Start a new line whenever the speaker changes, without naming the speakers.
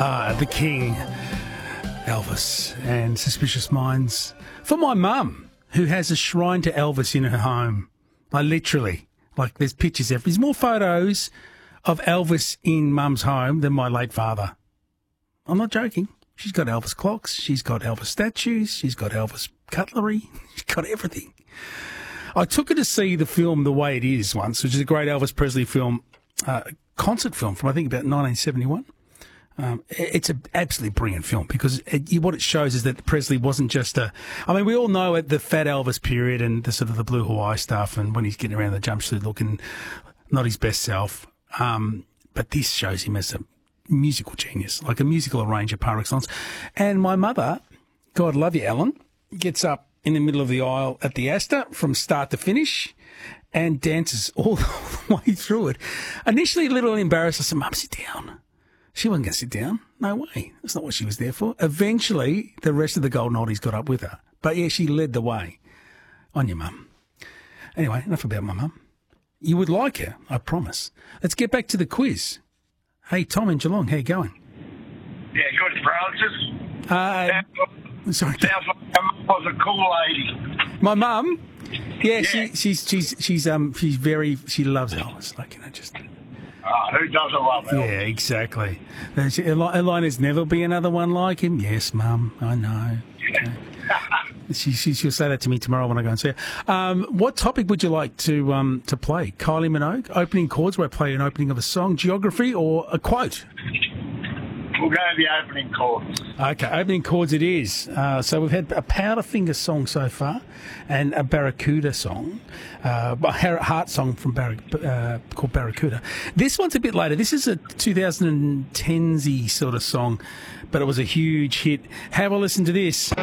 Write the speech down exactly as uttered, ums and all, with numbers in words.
Ah, the King, Elvis, and Suspicious Minds. For my mum, who has a shrine to Elvis in her home. Like, literally. Like, there's pictures there. There's more photos of Elvis in mum's home than my late father. I'm not joking. She's got Elvis clocks. She's got Elvis statues. She's got Elvis cutlery. She's got everything. I took her to see the film The Way It Is once, which is a great Elvis Presley film, uh, concert film from, I think, about nineteen seventy-one. Um, it's an absolutely brilliant film because it, what it shows is that Presley wasn't just a... I mean, we all know at the Fat Elvis period and the sort of the Blue Hawaii stuff and when he's getting around the jumpsuit looking not his best self. Um, but this shows him as a musical genius, like a musical arranger par excellence. And my mother, God love you, Ellen, gets up in the middle of the aisle at the Astor from start to finish and dances all the way through it. Initially a little embarrassed. I said, Mum, sit down. She wasn't going to sit down. No way. That's not what she was there for. Eventually, the rest of the Golden Oldies got up with her. But, yeah, she led the way. On your mum. Anyway, enough about my mum. You would like her, I promise. Let's get back to the quiz. Hey, Tom in Geelong, how you going?
Yeah, good, Francis.
Uh, sorry.
Sounds like your mum was a cool lady.
My mum? Yeah,
Yeah.
She, she's she's she's um she's very she loves Elvis, like, you know, just.
Oh, who doesn't love Elvis?
Yeah, exactly. Elena's never be another one like him. Yes, Mum, I know. Okay. she, she she'll say that to me tomorrow when I go and see her. Um, what topic would you like to um to play? Kylie Minogue, opening chords where I play an opening of a song, geography, or a quote?
We'll go to the opening chord.
Okay, opening chords it is. Uh, so we've had a Powderfinger song so far and a Barracuda song, uh, a Heart song from Barrac- uh, called Barracuda. This one's a bit later. This is a twenty tens-y sort of song, but it was a huge hit. Have a listen to this.